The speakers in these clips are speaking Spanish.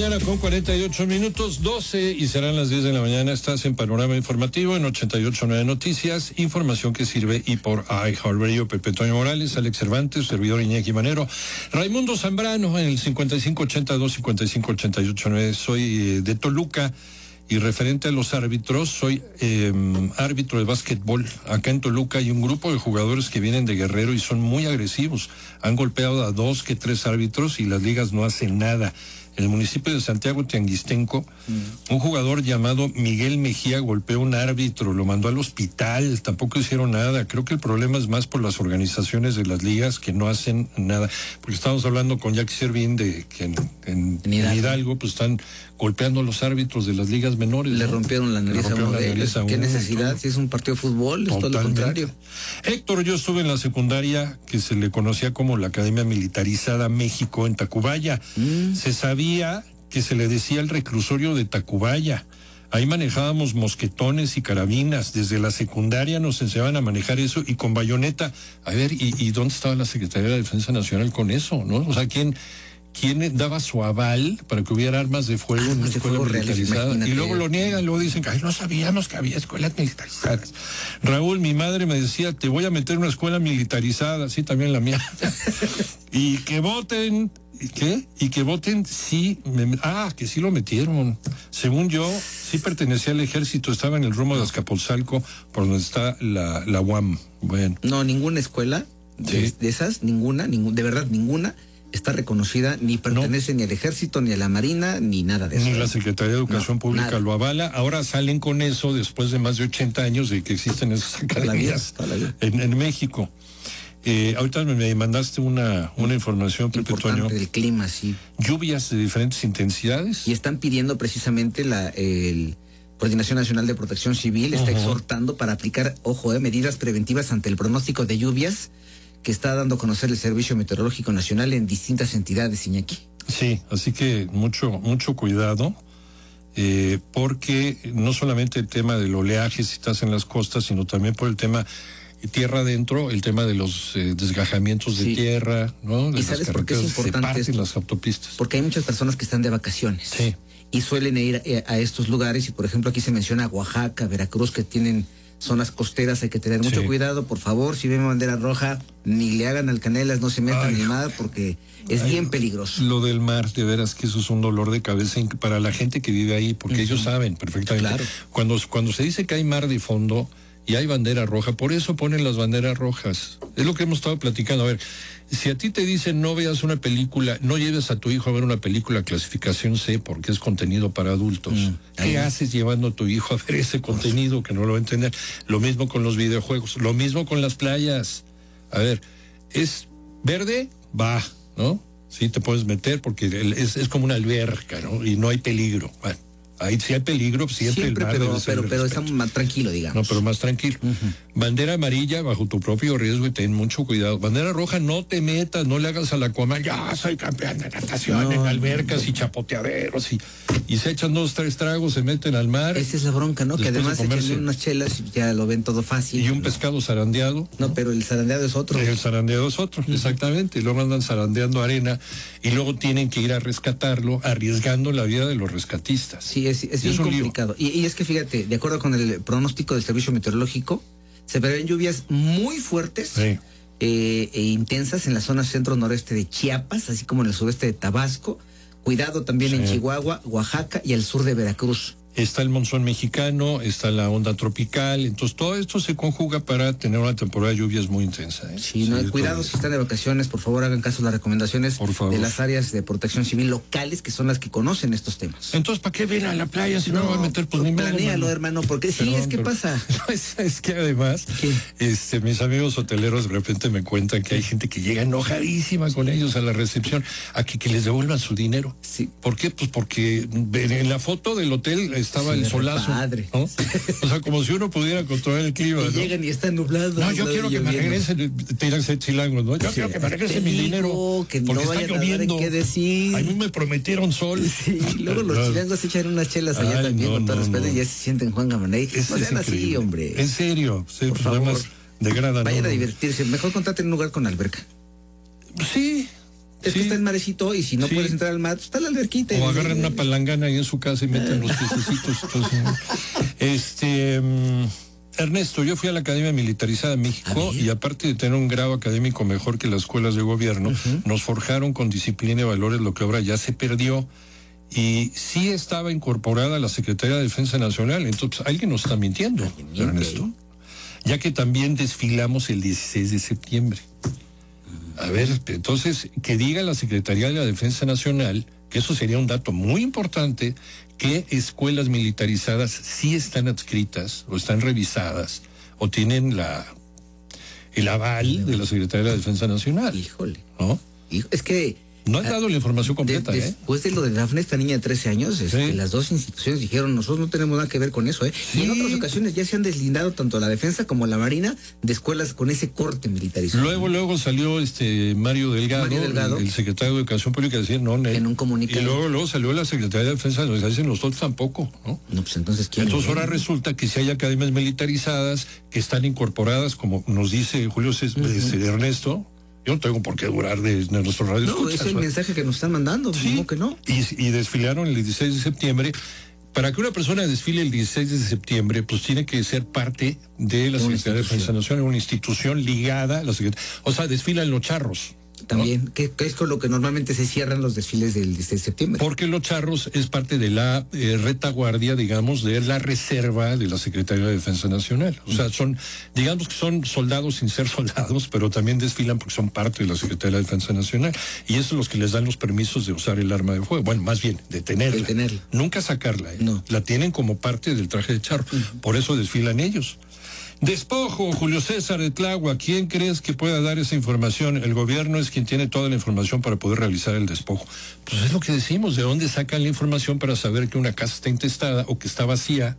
mañana con 48 minutos, 12 y serán las 10 de la mañana. Estás en Panorama Informativo en 88.9 Noticias, información que sirve y por iHeartRadio. Pepe Toño Morales, Alex Cervantes, servidor Iñaki Manero, Raimundo Zambrano en el 5582-5588.9. Soy de Toluca y referente a los árbitros, soy árbitro de básquetbol. Acá en Toluca hay un grupo de jugadores que vienen de Guerrero y son muy agresivos. Han golpeado a 2 que 3 árbitros y las ligas no hacen nada. En el municipio de Santiago Tianguistenco, un jugador llamado Miguel Mejía golpeó a un árbitro, lo mandó al hospital, tampoco hicieron nada. Creo que el problema es más por las organizaciones de las ligas que no hacen nada. Porque estamos hablando con Jackie Servín de que en Hidalgo pues están golpeando a los árbitros de las ligas menores. Le rompieron la nariz a uno de ellos. ¿Qué necesidad? Si es un partido de fútbol, es todo lo contrario. Héctor, yo estuve en la secundaria que se le conocía como la Academia Militarizada México en Tacubaya. Se sabía que se le decía el reclusorio de Tacubaya. Ahí manejábamos mosquetones y carabinas. Desde la secundaria nos enseñaban a manejar eso y con bayoneta. A ver, ¿y dónde estaba la Secretaría de la Defensa Nacional con eso, no? O sea, ¿quién daba su aval para que hubiera armas de fuego en una escuela militarizada? Y luego lo niegan, luego dicen que no sabíamos que había escuelas militarizadas. Raúl, mi madre me decía, te voy a meter en una escuela militarizada, sí, también la mía. Y que voten. ¿Qué? Y que voten, sí, que sí lo metieron. Según yo, sí pertenecía al ejército, estaba en el rumbo de Azcapotzalco, por donde está la UAM. Bueno. No, ninguna escuela de esas, ninguna, de verdad, ninguna está reconocida, ni pertenece ni al ejército, ni a la marina, ni nada de eso. Ni la Secretaría de Educación Pública lo avala. Ahora salen con eso después de más de 80 años de que existen esas academias en México. Ahorita me mandaste una información, Pepe Toño, del clima, sí. Lluvias de diferentes intensidades. Y están pidiendo precisamente el Coordinación Nacional de Protección Civil está exhortando para aplicar, medidas preventivas ante el pronóstico de lluvias que está dando a conocer el Servicio Meteorológico Nacional en distintas entidades, Iñaki. Sí, así que mucho cuidado. Porque no solamente el tema del oleaje si estás en las costas, sino también por el tema tierra adentro, el tema de los desgajamientos de tierra, ¿no? De ¿Y sabes por qué es importante esto? Las autopistas. Porque hay muchas personas que están de vacaciones. Sí. Y suelen ir a estos lugares, y por ejemplo aquí se menciona Oaxaca, Veracruz, que tienen zonas costeras, hay que tener mucho cuidado. Por favor, si ven bandera roja, ni le hagan alcanelas, no se metan en nada, porque es bien peligroso. Lo del mar, de veras que eso es un dolor de cabeza para la gente que vive ahí, porque ellos saben perfectamente. Claro. Cuando se dice que hay mar de fondo y hay bandera roja, por eso ponen las banderas rojas. Es lo que hemos estado platicando. A ver, si a ti te dicen no veas una película, no lleves a tu hijo a ver una película clasificación C porque es contenido para adultos. ¿Qué haces llevando a tu hijo a ver ese contenido que no lo va a entender? Lo mismo con los videojuegos, lo mismo con las playas. A ver, es verde, va, ¿no? Sí te puedes meter porque es como una alberca, ¿no? Y no hay peligro. Bueno, ahí sí hay peligro, siempre el mar pero estamos más tranquilo, digamos. No, pero más tranquilo. Bandera amarilla, bajo tu propio riesgo, y ten mucho cuidado. Bandera roja, no te metas, no le hagas a la Aquaman, ya soy campeón de natación en albercas y chapoteaderos, y se echan 2, 3 tragos, se meten al mar. Esa es la bronca, ¿no? Que además se echan unas chelas y ya lo ven todo fácil. Y un pescado zarandeado. No, pero el zarandeado es otro. El zarandeado es otro, exactamente. Y luego andan zarandeando arena y luego tienen que ir a rescatarlo, arriesgando la vida de los rescatistas. Sí, es bien complicado. Y es que fíjate, de acuerdo con el pronóstico del Servicio Meteorológico, se prevén lluvias muy fuertes e intensas en la zona centro-noreste de Chiapas, así como en el sureste de Tabasco. Cuidado también en Chihuahua, Oaxaca y el sur de Veracruz. Está el monzón mexicano, está la onda tropical, entonces todo esto se conjuga para tener una temporada de lluvias muy intensa. Cuidado si están de vacaciones, por favor hagan caso a las recomendaciones de las áreas de protección civil locales, que son las que conocen estos temas. Entonces, ¿para qué ven a la playa si no van a meter? Pues ni planéalo, hermano, porque ¿qué pasa? Es que además, mis amigos hoteleros de repente me cuentan que hay gente que llega enojadísima con ellos a la recepción, a que les devuelvan su dinero. Sí. ¿Por qué? Pues porque en la foto del hotel estaba el solazo, ¿no? O sea, como si uno pudiera controlar el clima, y llegan y está nublado. No, yo quiero que me regresen, te irán a ser chilangos, ¿no? Yo quiero que me regresen mi dinero, que porque no está lloviendo. ¿Qué decir? A mí me prometieron sol. Sí, luego los chilangos se echan unas chelas allá también, con todo respeto, y ya se sienten Juan Gamaney. No sean así, hombre. En serio, por favor. Vayan a divertirse. Mejor contraten un lugar con alberca. Sí, Es que está en marecito y si no puedes entrar al mar, pues está la alberquita. O agarran una palangana ahí en su casa y meten los pececitos. Ernesto, yo fui a la Academia Militarizada de México y aparte de tener un grado académico mejor que las escuelas de gobierno, nos forjaron con disciplina y valores, lo que ahora ya se perdió. Y sí estaba incorporada la Secretaría de Defensa Nacional. Entonces, alguien nos está mintiendo, Ernesto. Ya que también desfilamos el 16 de septiembre. A ver, entonces, que diga la Secretaría de la Defensa Nacional, que eso sería un dato muy importante, que escuelas militarizadas sí están adscritas o están revisadas o tienen el aval de la Secretaría de la Defensa Nacional. Híjole. ¿No? Es que no han dado la información completa, después de lo de Dafne, esta niña de 13 años, las dos instituciones dijeron, nosotros no tenemos nada que ver con eso, Sí. Y en otras ocasiones ya se han deslindado tanto la defensa como la marina de escuelas con ese corte militarizado. Luego salió Mario Delgado, el secretario de Educación Pública, a decir, no, en un comunicado. Y luego salió la Secretaría de Defensa, nos dicen nosotros tampoco, ¿no? No, pues entonces, ¿quién? Entonces ahora resulta que si hay academias militarizadas que están incorporadas, como nos dice Julio Ernesto. Yo no tengo por qué durar de nuestro radio. No, es el mensaje que nos están mandando, sí, que no. Y desfilaron el 16 de septiembre. Para que una persona desfile el 16 de septiembre, pues tiene que ser parte de la Secretaría de Defensa Nacional, una institución ligada a la Secretaría. O sea, desfilan los charros. También, ¿no? que es con lo que normalmente se cierran los desfiles del 16 de septiembre. Porque los charros es parte de la retaguardia, digamos, de la reserva de la Secretaría de Defensa Nacional. O sea, digamos que son soldados sin ser soldados, pero también desfilan porque son parte de la Secretaría de Defensa Nacional. Y eso es los que les dan los permisos de usar el arma de fuego. Bueno, más bien, de tenerla. Nunca sacarla. No. La tienen como parte del traje de charro. Por eso desfilan ellos. Despojo, Julio César de Tláhuac, ¿quién crees que pueda dar esa información? El gobierno es quien tiene toda la información para poder realizar el despojo. Pues es lo que decimos, ¿de dónde sacan la información para saber que una casa está intestada o que está vacía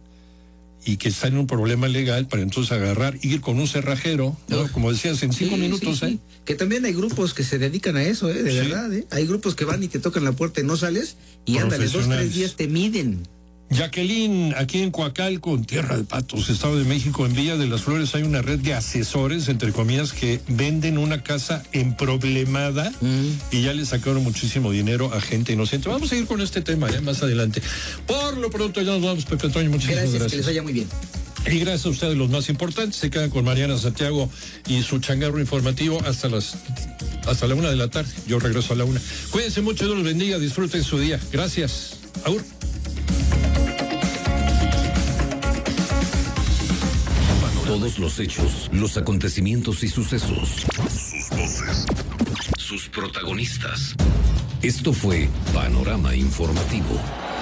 y que está en un problema legal para entonces agarrar, ir con un cerrajero, ¿no? Como decías, en 5 minutos, sí. Que también hay grupos que se dedican a eso, de verdad, Hay grupos que van y te tocan la puerta y no sales y ándale, 2 o 3 días te miden. Jacqueline, aquí en Coacalco, en Tierra de Patos, Estado de México, en Villa de las Flores, hay una red de asesores, entre comillas, que venden una casa emproblemada y ya le sacaron muchísimo dinero a gente inocente. Vamos a ir con este tema más adelante. Por lo pronto ya nos vamos, Pepe Toño, muchísimas gracias. Que les vaya muy bien. Y gracias a ustedes, los más importantes. Se quedan con Mariana Santiago y su changarro informativo hasta la 1 de la tarde. Yo regreso a la 1. Cuídense mucho, Dios los bendiga, disfruten su día. Gracias. Aur. Todos los hechos, los acontecimientos y sucesos. Sus voces. Sus protagonistas. Esto fue Panorama Informativo.